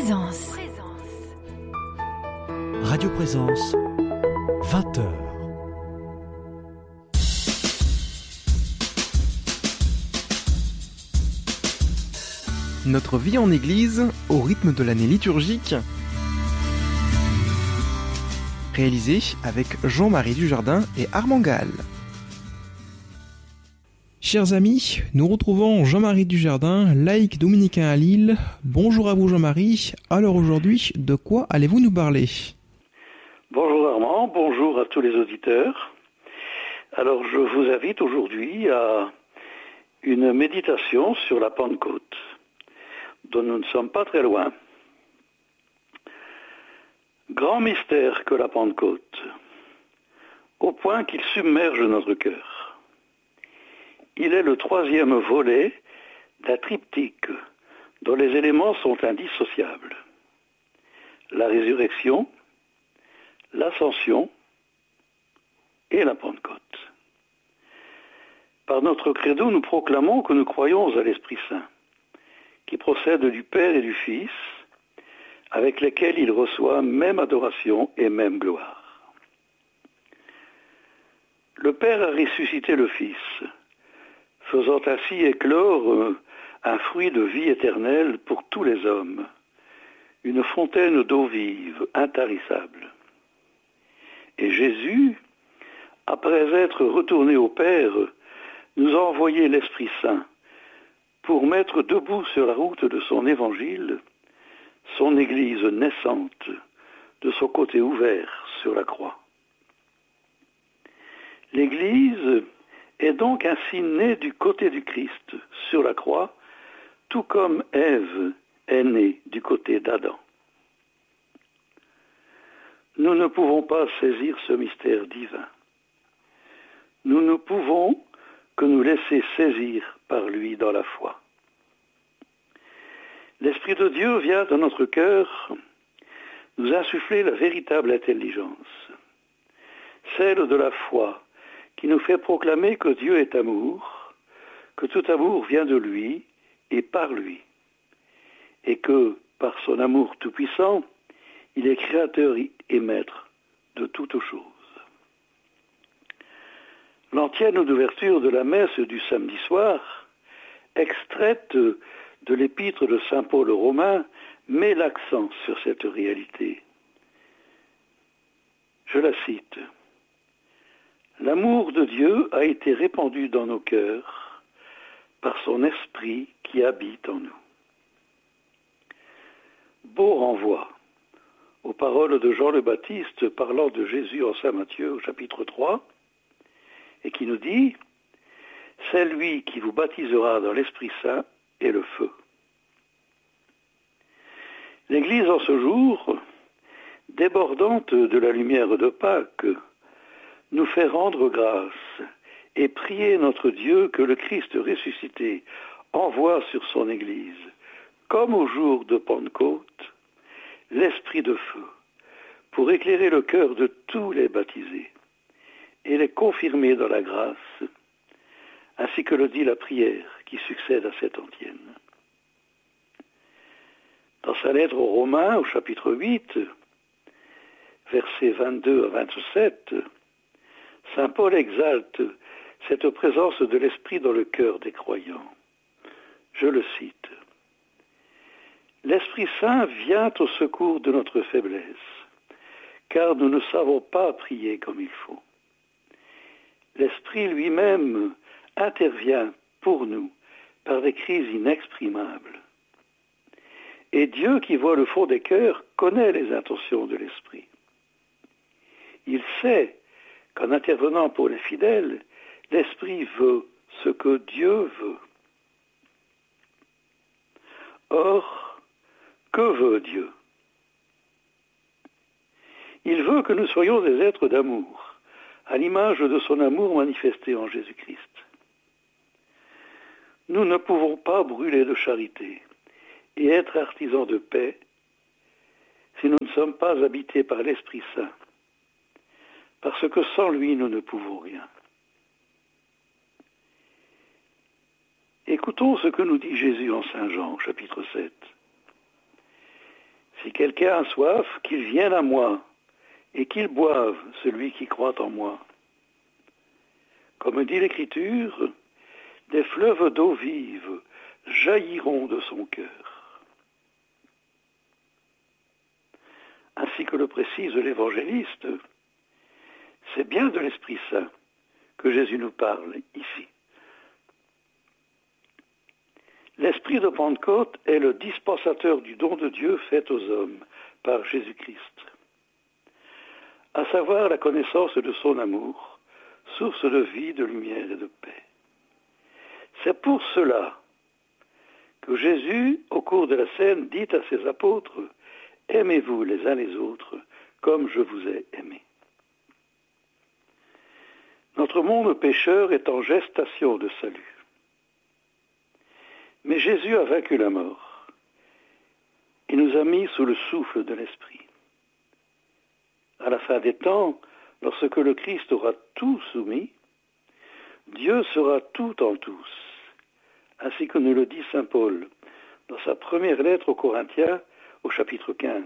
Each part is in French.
Présence. Radio Présence, 20h. Notre vie en Église, au rythme de l'année liturgique, réalisé avec Jean-Marie Dujardin et Armand Gall. Chers amis, nous retrouvons Jean-Marie Dujardin, laïc dominicain à Lille. Bonjour à vous Jean-Marie. Alors aujourd'hui, de quoi allez-vous nous parler ? Bonjour Armand, bonjour à tous les auditeurs. Alors je vous invite aujourd'hui à une méditation sur la Pentecôte, dont nous ne sommes pas très loin. Grand mystère que la Pentecôte, au point qu'il submerge notre cœur. Il est le troisième volet d'un triptyque dont les éléments sont indissociables. La résurrection, l'ascension et la Pentecôte. Par notre credo, nous proclamons que nous croyons à l'Esprit Saint, qui procède du Père et du Fils, avec lesquels il reçoit même adoration et même gloire. Le Père a ressuscité le Fils, faisant ainsi éclore un fruit de vie éternelle pour tous les hommes, une fontaine d'eau vive, intarissable. Et Jésus, après être retourné au Père, nous a envoyé l'Esprit Saint pour mettre debout sur la route de son évangile son Église naissante de son côté ouvert sur la croix. L'Église est donc ainsi née du côté du Christ sur la croix, tout comme Ève est née du côté d'Adam. Nous ne pouvons pas saisir ce mystère divin. Nous ne pouvons que nous laisser saisir par lui dans la foi. L'Esprit de Dieu vient dans notre cœur nous insuffler la véritable intelligence, celle de la foi, qui nous fait proclamer que Dieu est amour, que tout amour vient de lui et par lui, et que, par son amour tout-puissant, il est créateur et maître de toutes choses. L'antienne d'ouverture de la messe du samedi soir, extraite de l'épître de saint Paul aux Romains, met l'accent sur cette réalité. Je la cite. « L'amour de Dieu a été répandu dans nos cœurs par son esprit qui habite en nous. » Beau renvoi aux paroles de Jean le Baptiste parlant de Jésus en saint Matthieu au chapitre 3, et qui nous dit « C'est lui qui vous baptisera dans l'Esprit Saint et le feu. » L'Église en ce jour, débordante de la lumière de Pâques, nous fait rendre grâce et prier notre Dieu que le Christ ressuscité envoie sur son Église, comme au jour de Pentecôte, l'Esprit de feu, pour éclairer le cœur de tous les baptisés et les confirmer dans la grâce, ainsi que le dit la prière qui succède à cette antienne. Dans sa lettre aux Romains, au chapitre 8, versets 22 à 27, saint Paul exalte cette présence de l'Esprit dans le cœur des croyants. Je le cite. « L'Esprit Saint vient au secours de notre faiblesse, car nous ne savons pas prier comme il faut. L'Esprit lui-même intervient pour nous par des crises inexprimables. Et Dieu qui voit le fond des cœurs connaît les intentions de l'Esprit. Il sait qu'en intervenant pour les fidèles, l'Esprit veut ce que Dieu veut. Or, que veut Dieu ? Il veut que nous soyons des êtres d'amour, à l'image de son amour manifesté en Jésus-Christ. Nous ne pouvons pas brûler de charité et être artisans de paix si nous ne sommes pas habités par l'Esprit Saint, parce que sans lui, nous ne pouvons rien. Écoutons ce que nous dit Jésus en Saint Jean, chapitre 7. quelqu'un a soif, qu'il vienne à moi, et qu'il boive, celui qui croit en moi. Comme dit l'Écriture, des fleuves d'eau vive jailliront de son cœur. Ainsi que le précise l'évangéliste, c'est bien de l'Esprit Saint que Jésus nous parle ici. L'Esprit de Pentecôte est le dispensateur du don de Dieu fait aux hommes par Jésus-Christ, à savoir la connaissance de son amour, source de vie, de lumière et de paix. C'est pour cela que Jésus, au cours de la scène, dit à ses apôtres « Aimez-vous les uns les autres comme je vous ai aimés ». Notre monde pécheur est en gestation de salut. Mais Jésus a vaincu la mort et nous a mis sous le souffle de l'Esprit. À la fin des temps, lorsque le Christ aura tout soumis, Dieu sera tout en tous, ainsi que nous le dit saint Paul dans sa première lettre aux Corinthiens au chapitre 15.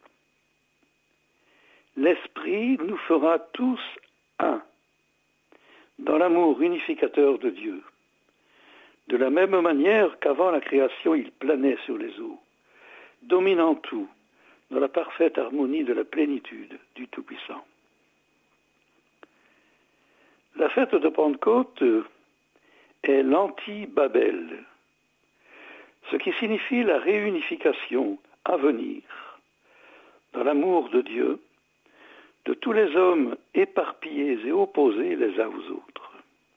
L'Esprit nous fera tous un, dans l'amour unificateur de Dieu. De la même manière qu'avant la création, il planait sur les eaux, dominant tout, dans la parfaite harmonie de la plénitude du Tout-Puissant. La fête de Pentecôte est l'anti-Babel, ce qui signifie la réunification à venir, dans l'amour de Dieu, de tous les hommes éparpillés et opposés les uns aux autres.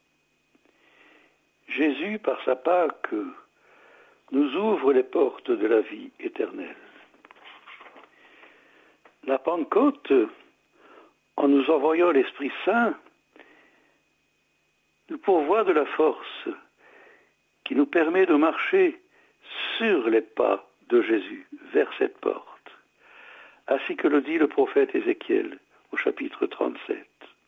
Jésus, par sa Pâque, nous ouvre les portes de la vie éternelle. La Pentecôte, en nous envoyant l'Esprit Saint, nous pourvoit de la force qui nous permet de marcher sur les pas de Jésus vers cette porte, ainsi que le dit le prophète Ézéchiel au chapitre 37.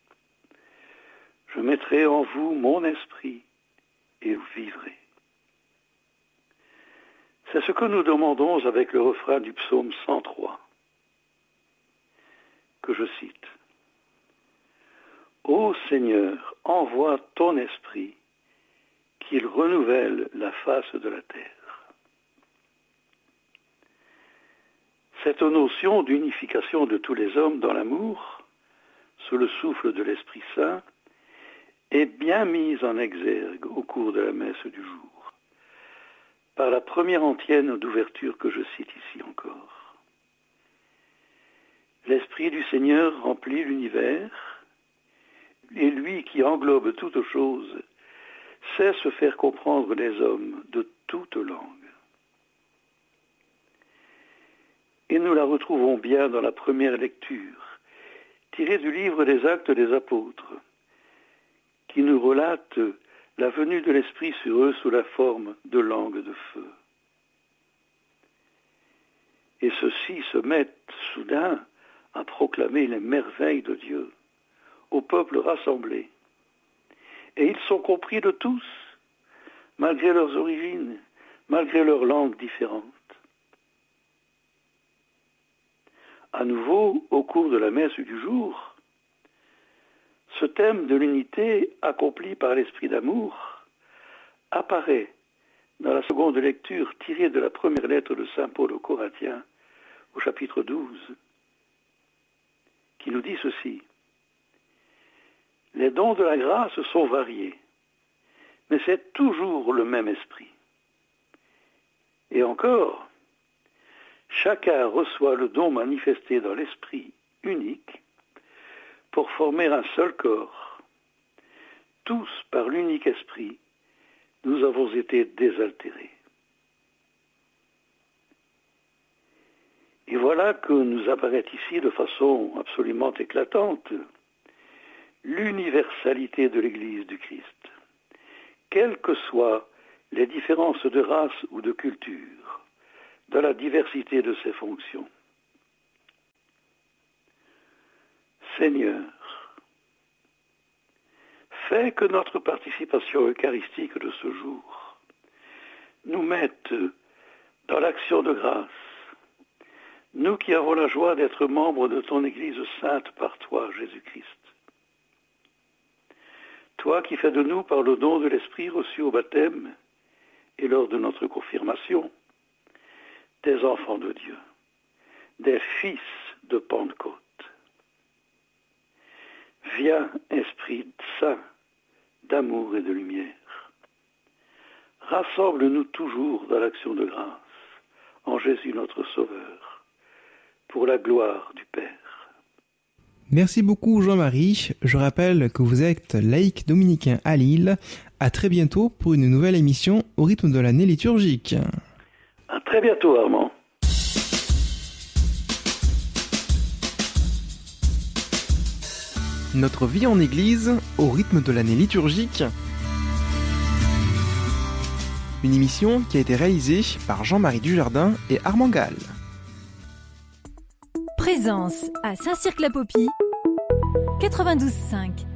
Je mettrai en vous mon esprit et vous vivrez. C'est ce que nous demandons avec le refrain du psaume 103, que je cite. Ô Seigneur, envoie ton esprit, qu'il renouvelle la face de la terre. Cette notion d'unification de tous les hommes dans l'amour, sous le souffle de l'Esprit Saint, est bien mise en exergue au cours de la messe du jour, par la première antienne d'ouverture que je cite ici encore. L'Esprit du Seigneur remplit l'univers, et lui qui englobe toutes choses, sait se faire comprendre les hommes de toutes langues. Et nous la retrouvons bien dans la première lecture, tirée du livre des Actes des Apôtres, qui nous relate la venue de l'Esprit sur eux sous la forme de langues de feu. Et ceux-ci se mettent soudain à proclamer les merveilles de Dieu au peuple rassemblé. Et ils sont compris de tous, malgré leurs origines, malgré leurs langues différentes. À nouveau, au cours de la messe du jour, ce thème de l'unité accompli par l'esprit d'amour apparaît dans la seconde lecture tirée de la première lettre de saint Paul aux Corinthiens, au chapitre 12, qui nous dit ceci. Les dons de la grâce sont variés, mais c'est toujours le même esprit. Et encore, chacun reçoit le don manifesté dans l'esprit unique pour former un seul corps. Tous, par l'unique esprit, nous avons été désaltérés. Et voilà que nous apparaît ici de façon absolument éclatante l'universalité de l'Église du Christ, quelles que soient les différences de race ou de culture, dans la diversité de ses fonctions. Seigneur, fais que notre participation eucharistique de ce jour nous mette dans l'action de grâce, nous qui avons la joie d'être membres de ton Église sainte par toi, Jésus-Christ. Toi qui fais de nous, par le don de l'Esprit reçu au baptême et lors de notre confirmation, des enfants de Dieu, des fils de Pentecôte. Viens, Esprit Saint, d'amour et de lumière. Rassemble-nous toujours dans l'action de grâce, en Jésus notre Sauveur, pour la gloire du Père. Merci beaucoup Jean-Marie. Je rappelle que vous êtes laïc dominicain à Lille. À très bientôt pour une nouvelle émission au rythme de l'année liturgique. À très bientôt Armand. Notre vie en Église au rythme de l'année liturgique. Une émission qui a été réalisée par Jean-Marie Dujardin et Armand Gall. Présence à Saint-Cirque-la-Popie, 92.5.